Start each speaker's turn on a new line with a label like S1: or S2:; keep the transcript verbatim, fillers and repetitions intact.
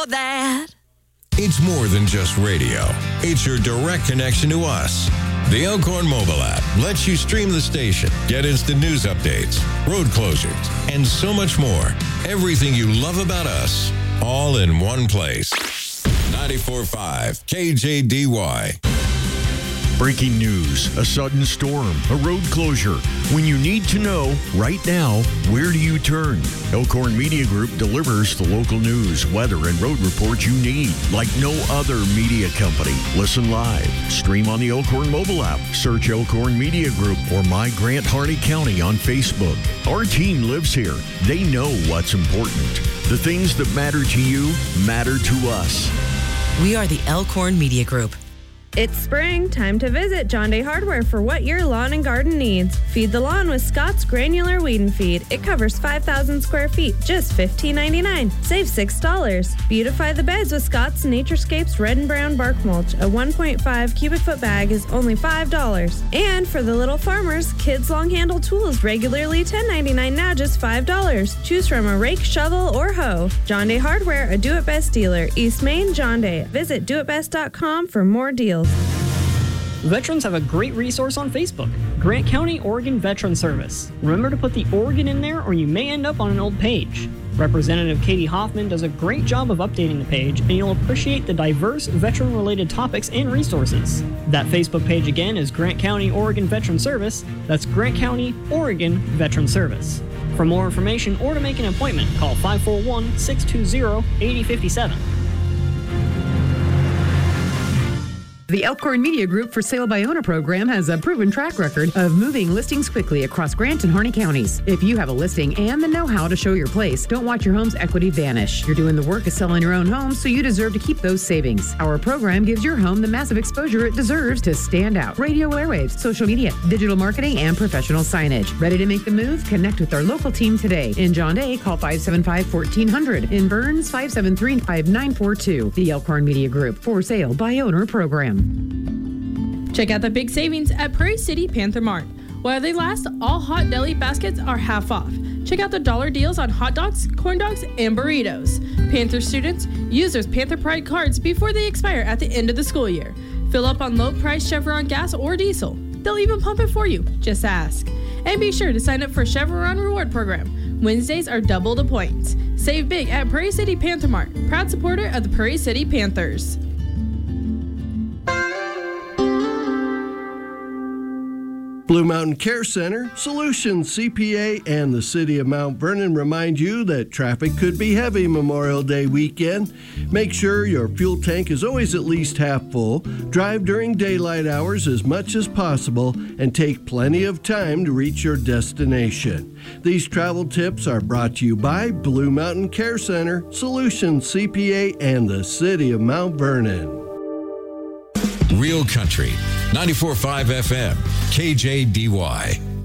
S1: for that.
S2: It's more than just radio. It's your direct connection to us. The Elkhorn mobile app lets you stream the station, get instant news updates, road closures, and so much more. Everything you love about us, all in one place. ninety-four point five K J D Y.
S3: Breaking news, a sudden storm, a road closure. When you need to know right now, where do you turn? Elkhorn Media Group delivers the local news, weather, and road reports you need like no other media company. Listen live, stream on the Elkhorn mobile app, search Elkhorn Media Group or My Grant Harney County on Facebook. Our team lives here. They know what's important. The things that matter to you matter to us.
S1: We are the Elkhorn Media Group.
S4: It's spring, time to visit John Day Hardware for what your lawn and garden needs. Feed the lawn with Scott's Granular Weed and Feed. It covers five thousand square feet, just fifteen ninety-nine. Save six dollars. Beautify the beds with Scott's Naturescapes Red and Brown Bark Mulch. A one point five cubic foot bag is only five dollars. And for the little farmers, Kids Long Handle Tools, regularly ten ninety-nine, now just five dollars. Choose from a rake, shovel, or hoe. John Day Hardware, a do-it-best dealer. East Main, John Day. Visit do it best dot com for more deals.
S5: Veterans have a great resource on Facebook, Grant County Oregon Veteran Service. Remember to put the Oregon in there or you may end up on an old page. Representative Katie Hoffman does a great job of updating the page, and you'll appreciate the diverse veteran-related topics and resources. That Facebook page again is Grant County Oregon Veteran Service. That's Grant County Oregon Veteran Service. For more information or to make an appointment, call five four one, six two zero, eight zero five seven.
S6: The Elkhorn Media Group for Sale by Owner program has a proven track record of moving listings quickly across Grant and Harney counties. If you have a listing and the know-how to show your place, don't watch your home's equity vanish. You're doing the work of selling your own home, so you deserve to keep those savings. Our program gives your home the massive exposure it deserves to stand out. Radio airwaves, social media, digital marketing, and professional signage. Ready to make the move? Connect with our local team today. In John Day, call five seven five, one four zero zero. In Burns, five seven three, five nine four two. The Elkhorn Media Group for Sale by Owner program.
S7: Check out the big savings at Prairie City Panther Mart. While they last, all hot deli baskets are half off. Check out the dollar deals on hot dogs, corn dogs, and burritos. Panther students, use those Panther Pride cards before they expire at the end of the school year. Fill up on low-priced Chevron gas or diesel. They'll even pump it for you. Just ask. And be sure to sign up for Chevron Reward Program. Wednesdays are double the points. Save big at Prairie City Panther Mart, proud supporter of the Prairie City Panthers.
S8: Blue Mountain Care Center, Solutions C P A, and the City of Mount Vernon remind you that traffic could be heavy Memorial Day weekend. Make sure your fuel tank is always at least half full, drive during daylight hours as much as possible, and take plenty of time to reach your destination. These travel tips are brought to you by Blue Mountain Care Center, Solutions C P A, and the City of Mount Vernon.
S2: Real Country, ninety-four point five F M, K J D Y.